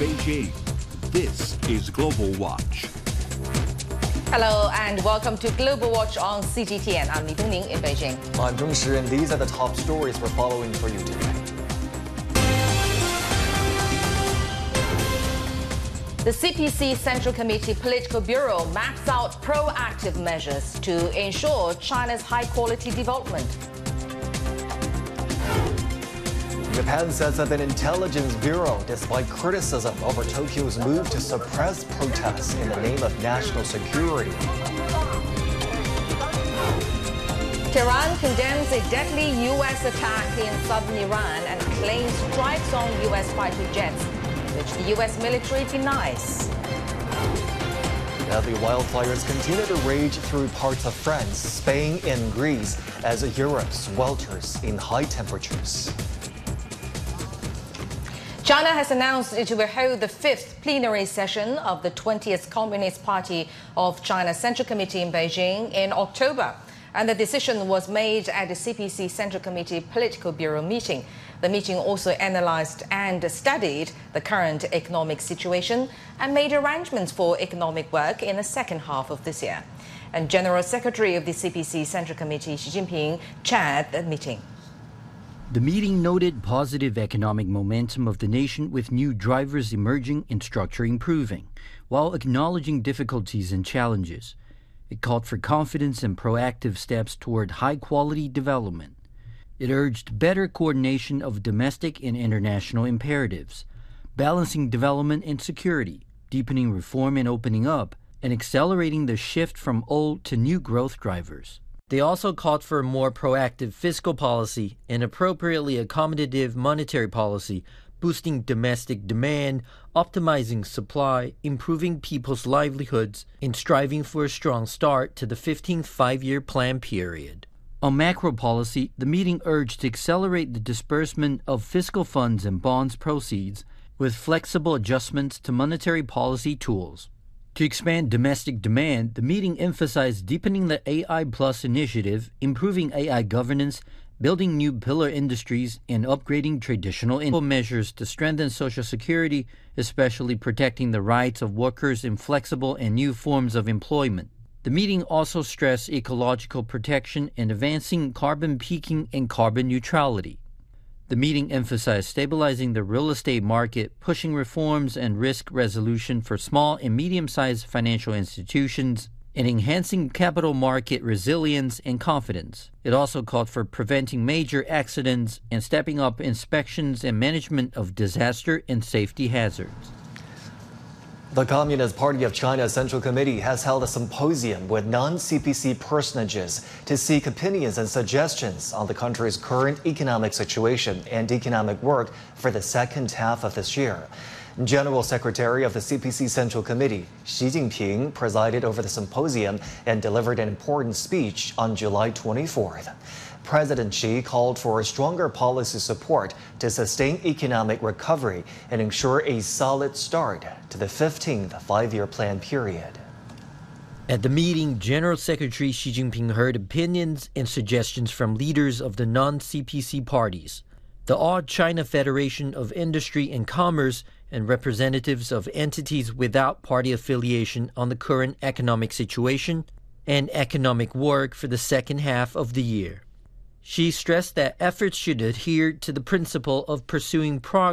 Beijing. This is Global Watch. Hello and welcome to Global Watch on CGTN. I'm Li Dongning in Beijing. I'm Zheng Shi, and these are the top stories we're following for you today. The CPC Central Committee Political Bureau maps out proactive measures to ensure China's high-quality development. Japan sets up an intelligence bureau despite criticism over Tokyo's move to suppress protests in the name of national security. Tehran condemns a deadly U.S. attack in southern Iran and claims strikes on U.S. fighter jets, which the U.S. military denies. Deadly wildfires continue to rage through parts of France, Spain, and Greece as Europe swelters in high temperatures. China has announced it will hold the 5th plenary session of the 20th Communist Party of China Central Committee in Beijing in October. And the decision was made at the CPC Central Committee Political Bureau meeting. The meeting also analyzed and studied the current economic situation and made arrangements for economic work in the second half of this year. And General Secretary of the CPC Central Committee, Xi Jinping, chaired the meeting. The meeting noted positive economic momentum of the nation with new drivers emerging and structure improving, while acknowledging difficulties and challenges. It called for confidence and proactive steps toward high-quality development. It urged better coordination of domestic and international imperatives, balancing development and security, deepening reform and opening up, and accelerating the shift from old to new growth drivers. They also called for a more proactive fiscal policy and appropriately accommodative monetary policy, boosting domestic demand, optimizing supply, improving people's livelihoods, and striving for a strong start to the 15th five-year plan period. On macro policy, the meeting urged to accelerate the disbursement of fiscal funds and bonds proceeds with flexible adjustments to monetary policy tools. To expand domestic demand, the meeting emphasized deepening the AI Plus initiative, improving AI governance, building new pillar industries, and upgrading traditional measures to strengthen social security, especially protecting the rights of workers in flexible and new forms of employment. The meeting also stressed ecological protection and advancing carbon peaking and carbon neutrality. The meeting emphasized stabilizing the real estate market, pushing reforms and risk resolution for small and medium-sized financial institutions, and enhancing capital market resilience and confidence. It also called for preventing major accidents and stepping up inspections and management of disaster and safety hazards. The Communist Party of China Central Committee has held a symposium with non-CPC personages to seek opinions and suggestions on the country's current economic situation and economic work for the second half of this year. General Secretary of the CPC Central Committee, Xi Jinping, presided over the symposium and delivered an important speech on July 24th. President Xi called for stronger policy support to sustain economic recovery and ensure a solid start to the 15th five-year plan period. At the meeting, General Secretary Xi Jinping heard opinions and suggestions from leaders of the non-CPC parties, the All China Federation of Industry and Commerce, and representatives of entities without party affiliation on the current economic situation and economic work for the second half of the year. She stressed that efforts should adhere to the principle of pursuing progress